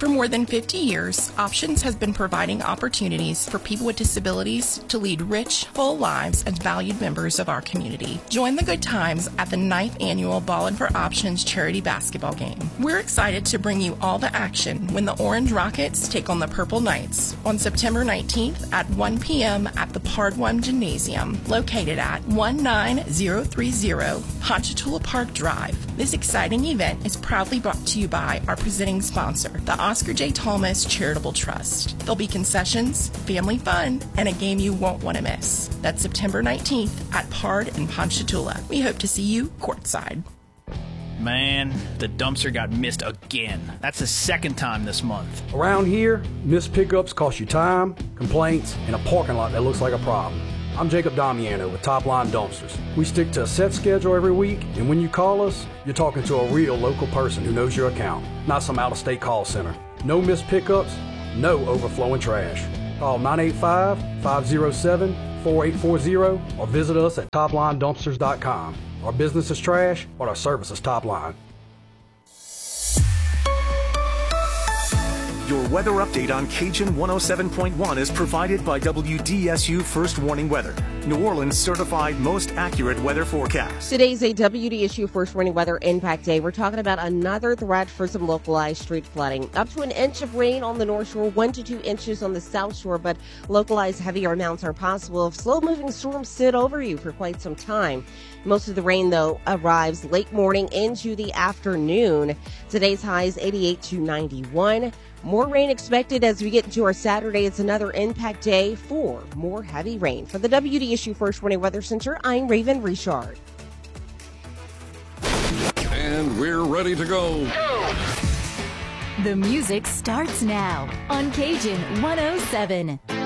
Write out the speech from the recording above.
For more than 50 years, Options has been providing opportunities for people with disabilities to lead rich, full lives as valued members of our community. Join the good times at the 9th annual Ballin' for Options charity basketball game. We're excited to bring you all the action when the Orange Rockets take on the Purple Knights on September 19th at 1 p.m. at the Pardwum Gymnasium, located at 19030 Ponchatoula Park Drive. This exciting event is proudly brought to you by our presenting sponsor, the Oscar J. Thomas Charitable Trust. There'll be concessions, family fun, and a game you won't want to miss. That's September 19th at Pard in Ponchatoula. We hope to see you courtside. Man, the dumpster got missed again. That's the second time this month. Around here, missed pickups cost you time, complaints, and a parking lot that looks like a problem. I'm Jacob Damiano with Top Line Dumpsters. We stick to a set schedule every week, and when you call us, you're talking to a real local person who knows your account, not some out-of-state call center. No missed pickups, no overflowing trash. Call 985-507-4840 or visit us at toplinedumpsters.com. Our business is trash, but our service is top line. Your weather update on Cajun 107.1 is provided by WDSU First Warning Weather, New Orleans certified most accurate weather forecast. Today's a WDSU First Warning Weather Impact Day. We're talking about another threat for some localized street flooding. Up to an inch of rain on the North Shore, 1 to 2 inches on the South Shore, but localized heavier amounts are possible if slow-moving storms sit over you for quite some time. Most of the rain, though, arrives late morning into the afternoon. Today's high is 88 to 91. More rain expected as we get into our Saturday. It's another impact day for more heavy rain. For the WDSU First Warning Weather Center, I'm Raven Richard. And we're ready to go. The music starts now on Cajun 107.